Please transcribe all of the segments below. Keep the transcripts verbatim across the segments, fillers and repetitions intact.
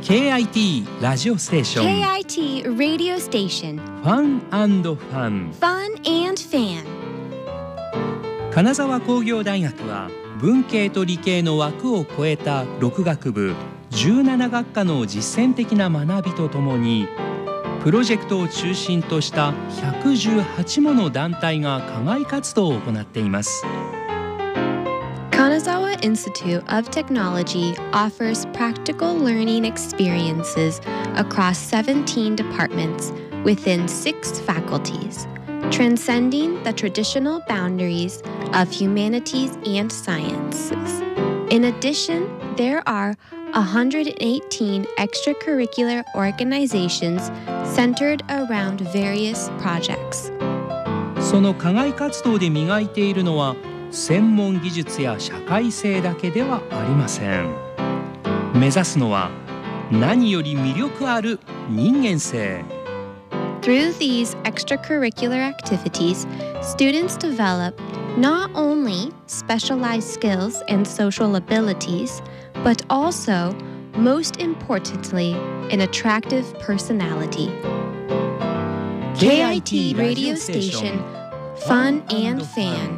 ケーアイティー ラジオステーションケーアイティー Radio Station ファン&ファン Fun and Fan。 金沢工業大学は文系と理系の枠を超えたろく学部じゅうなな学科の実践的な学びとともにプロジェクトを中心としたひゃくじゅうはちもの団体が課外活動を行っています。 Kanazawa Institute of Technology offers practical learning experiences across seventeen departments within six faculties, transcending the traditional boundaries of humanities and sciences. In addition, there are one hundred eighteen extracurricular organizations centered around various projects. その課外活動で磨いているのは専門技術や社会性だけではありません。目指すのは何より魅力ある人間性。 Through these extracurricular activities, students develop not only specialized skills and social abilities, but also, most importantly, an attractive personality. ケーアイティー Radio Station Fun and Fan。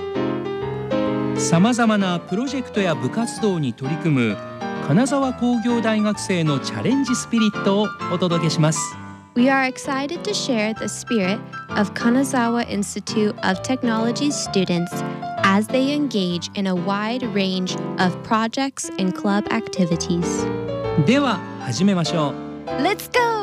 さまざまなプロジェクトや部活動に取り組む金沢工業大学生のチャレンジスピリットをお届けします。 We are excited to share the spirit of Kanazawa Institute of Technology students as they engage in a wide range of projects and club activities. では始めましょう。 Let's go!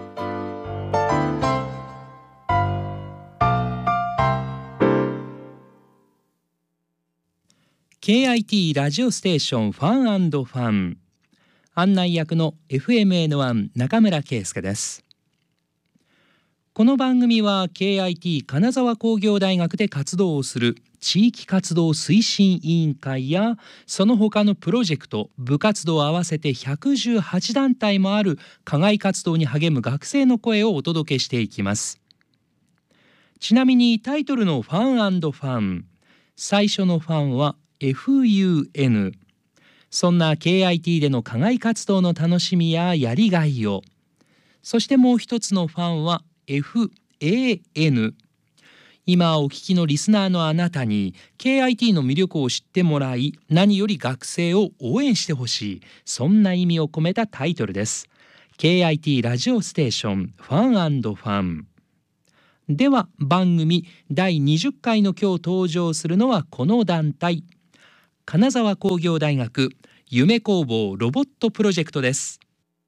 ケーアイティー ラジオステーションファン&ファン案内役の エフエムエヌワン 中村圭介です。この番組は ケーアイティー 金沢工業大学で活動をする地域活動推進委員会やその他のプロジェクト部活動合わせてひゃくじゅうはち団体もある課外活動に励む学生の声をお届けしていきます。ちなみにタイトルのファン&ファン最初のファンはエフユーエヌ そんな ケーアイティー での課外活動の楽しみややりがいをそしてもう一つのファンは エフエーエヌ 今お聞きのリスナーのあなたに ケーアイティー の魅力を知ってもらい何より学生を応援してほしいそんな意味を込めたタイトルです。 ケーアイティー ラジオステーションファン&ファンでは番組だいにじゅっかいの今日登場するのはこの団体金沢工業大学夢工房ロボットプロジェクトです。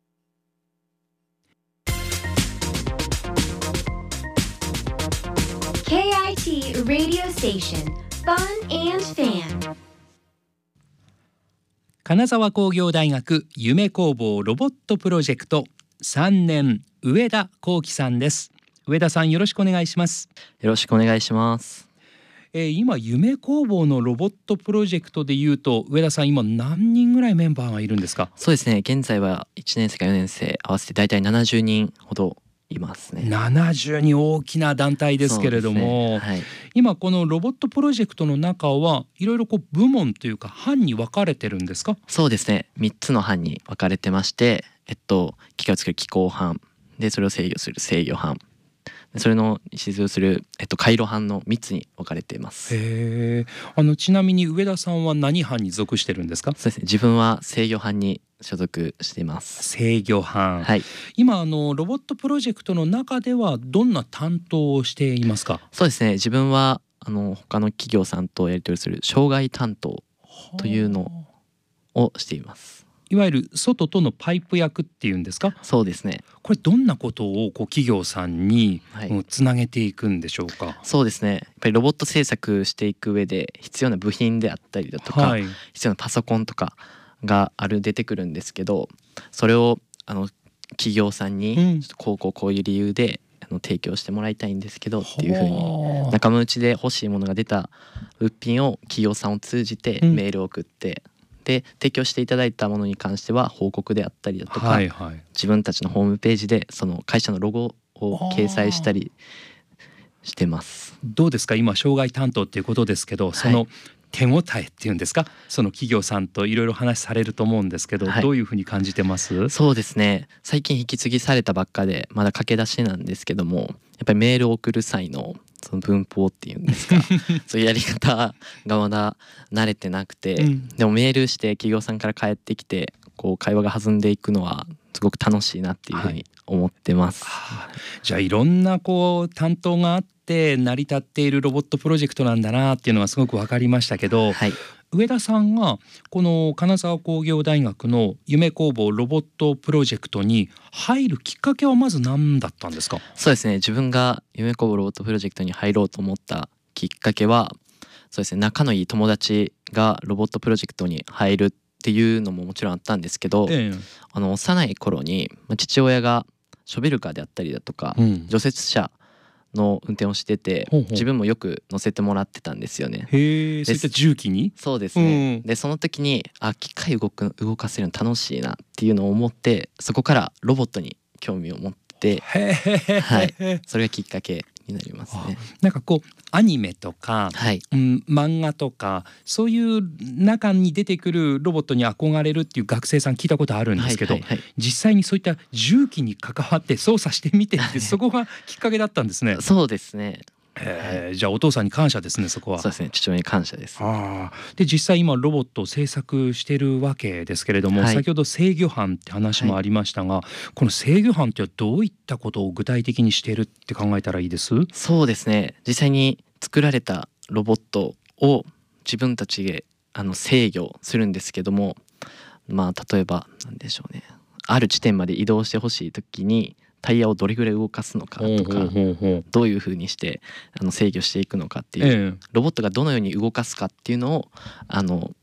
ケーアイティー Radio Station Fun and Fan。 金沢工業大学夢工房ロボットプロジェクトさんねん上田幸喜さんです。上田さんよろしくお願いします。 よろしくお願いします。 えー、今夢工房のロボットプロジェクトでいうと上田さん今何人ぐらいメンバーがいるんですか？ そうですね、現在はいちねん生かよねん生合わせてだいたいななじゅうにんほどいますね。 ななじゅうに大きな団体ですけれども、ねはい、今このロボットプロジェクトの中はいろいろこう部門というか班に分かれてるんですか？ そうですね、みっつの班に分かれてまして、えっと、機械を作る機構班でそれを制御する制御班それの指導する、えっと、回路班のみっつに分かれています。 へー、あのちなみに上田さんは何班に属してるんですか？ そうですね、自分は制御班に所属しています。 制御班、 はい、 今あのロボットプロジェクトの中ではどんな担当をしていますか？ そうですね、自分はあの他の企業さんとやり取りする障害担当というのをしています。 いわゆる外とのパイプ役っていうんですか？ そうですね。 これどんなことをこう企業さんにつなげていくんでしょうか？ はい、そうですね、やっぱりロボット製作していく上で必要な部品であったりだとか、はい、必要なパソコンとかがある出てくるんですけど、それをあの企業さんにこうこうこういう理由であの提供してもらいたいんですけどっていうふうに仲間内で欲しいものが出た物品を企業さんを通じてメールを送って、うんで提供していただいたものに関しては報告であったりだとか、はいはい、自分たちのホームページでその会社のロゴを掲載したりしてます。 どうですか今障害担当っていうことですけど、はい、その手応えっていうんですか、その企業さんといろいろ話されると思うんですけど、はい、どういうふうに感じてます？ そうですね、最近引き継ぎされたばっかでまだ駆け出しなんですけども、やっぱりメールを送る際のその文法っていうんですかそういうやり方がまだ慣れてなくて、うん、でもメールして企業さんから返ってきてこう会話が弾んでいくのはすごく楽しいなっていうふうに思ってます、 はい、じゃあいろんなこう担当があって成り立っているロボットプロジェクトなんだなっていうのはすごく分かりましたけど、はい、上田さんがこの金沢工業大学の夢工房ロボットプロジェクトに入るきっかけはまず何だったんですか？ そうですね、自分が夢工房ロボットプロジェクトに入ろうと思ったきっかけは、そうですね、仲のいい友達がロボットプロジェクトに入るっていうのももちろんあったんですけど、ええ、あの幼い頃に父親がショベルカーであったりだとか、うん、除雪車の運転をしてて、ほうほう、自分もよく乗せてもらってたんですよね。 へえ、そういった重機に？ そうですね、うん、でその時にあ機械動く動かせるの楽しいなっていうのを思って、そこからロボットに興味を持って、はい、それがきっかけになりますね。 なんかこうアニメとか、はい、うん、漫画とかそういう中に出てくるロボットに憧れるっていう学生さん聞いたことあるんですけど、はいはいはい、実際にそういった重機に関わって操作してみてってそこがきっかけだったんですね。 そうですね、 えー、じゃあお父さんに感謝ですね、そこは。 そうですね、父親に感謝です。 あで実際今ロボットを製作してるわけですけれども、はい、先ほど制御班って話もありましたが、はい、この制御班ってどういったことを具体的にしてるって考えたらいいです？ そうですね、実際に作られたロボットを自分たちであの制御するんですけども、まあ例えば何でしょうね、ある地点まで移動してほしい時にタイヤをどれぐらい動かすのかとか、どういう風にしてあの制御していくのかっていう、ロボットがどのように動かすかっていうのをあの